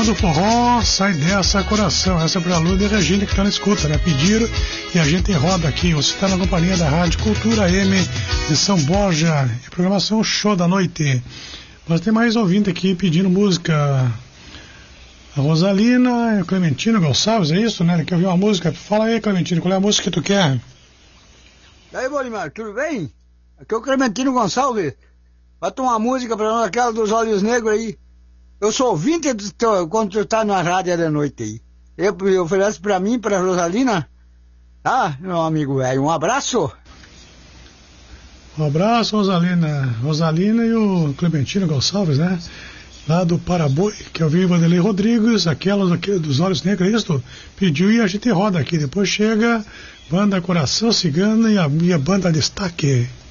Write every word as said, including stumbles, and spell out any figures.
do forró, sai dessa coração. Essa é pra Lula e Regina que tá na escuta, né? Pediram e a gente roda aqui. Você está na companhia da Rádio Cultura M de São Borja. Programação Show da Noite. Mas tem mais ouvinte aqui pedindo música. A Rosalina, o Clementino Gonçalves, é isso, né? Ele quer ouvir uma música. Fala aí, Clementino, qual é a música que tu quer? E aí, Bolimar, tudo bem? Aqui é o Clementino Gonçalves. Bota uma música pra nós, aquela dos Olhos Negros aí. Eu sou ouvinte do, quando tu tá na rádio da noite aí. Eu, eu ofereço pra mim, pra Rosalina. Tá, meu amigo velho, um abraço. Um abraço, Rosalina. Rosalina e o Clementino Gonçalves, né? Lá do Paraboi, que eu vi o Vanderlei Rodrigues, aquela dos Olhos Negros, isso, pediu e a gente roda aqui. Depois chega Banda Coração Cigano e a minha banda Destaque.